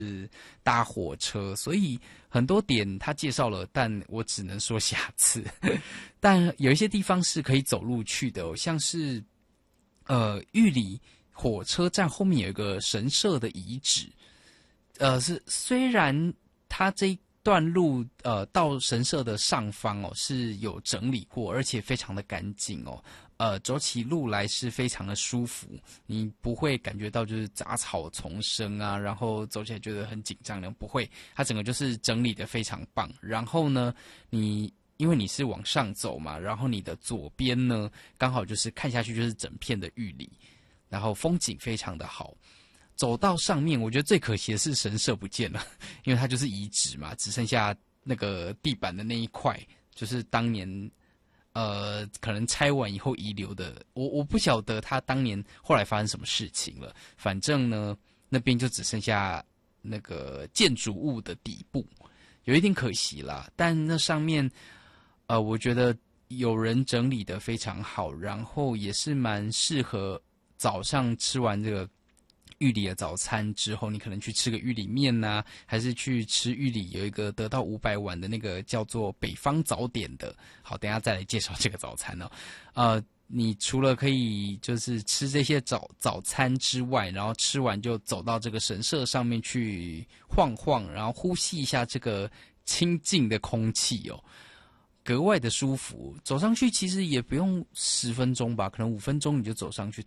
搭火车，所以很多点他介绍了，但我只能说瑕疵。但有一些地方是可以走路去的像是玉里火车站后面有一个神社的遗址，虽然它这一段路到神社的上方是有整理过，而且非常的干净走起路来是非常的舒服，你不会感觉到就是杂草丛生啊，然后走起来觉得很紧张的，不会，它整个就是整理的非常棒。然后呢，因为你是往上走嘛，然后你的左边呢刚好就是看下去就是整片的玉里，然后风景非常的好。走到上面，我觉得最可惜的是神社不见了，因为它就是遗址嘛，只剩下那个地板的那一块，就是当年可能拆完以后遗留的。我不晓得它当年后来发生什么事情了，反正呢，那边就只剩下那个建筑物的底部，有一点可惜啦。但那上面，我觉得有人整理得非常好，然后也是蛮适合早上吃完这个玉里的早餐之后，你可能去吃个玉里面啊，还是去吃玉里有一个得到500碗的那个叫做北方早点的。好，等一下再来介绍这个早餐你除了可以就是吃这些早餐之外，然后吃完就走到这个神社上面去晃晃，然后呼吸一下这个清净的空气格外的舒服。走上去其实也不用10分钟吧，可能5分钟你就走上去，